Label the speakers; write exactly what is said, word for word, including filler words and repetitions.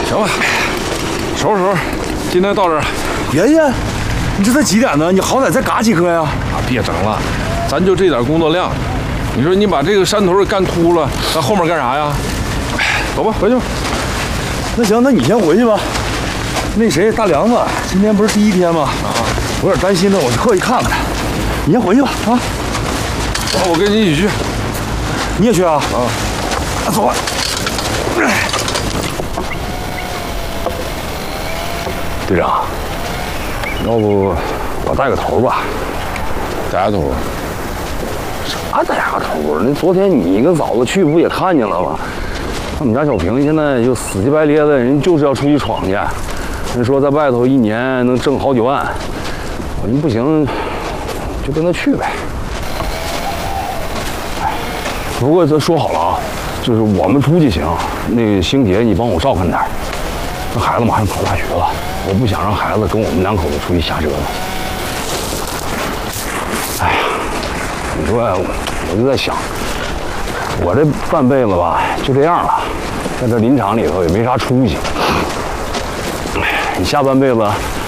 Speaker 1: 行吧，收拾收拾，今天到这儿。
Speaker 2: 爷爷，你这才几点呢？你好歹再嘎几颗呀！
Speaker 1: 啊，别整了，咱就这点工作量。你说你把这个山头给干秃了，那后面干啥呀？走吧，回去吧。
Speaker 2: 那行，那你先回去吧。那谁，大梁子，今天不是第一天吗？啊，我有点担心呢，我特意看看他。你先回去吧，啊。
Speaker 1: 我跟你一起去。
Speaker 2: 你也去啊？啊，那走吧。队长，要不我带个头吧？
Speaker 1: 带个头？
Speaker 2: 啥带个头？那昨天你跟嫂子去不也看见了吗？我们家小平现在就死乞白咧的，人就是要出去闯去。人说在外头一年能挣好几万，我说不行，就跟他去呗。哎，不过这说好了啊，就是我们出去行，那个星杰你帮我照看点。那孩子马上考大学了，我不想让孩子跟我们两口子出去瞎折腾。哎呀，你说呀，我就在想，我这半辈子吧就这样了，在这林场里头也没啥出息。你下半辈子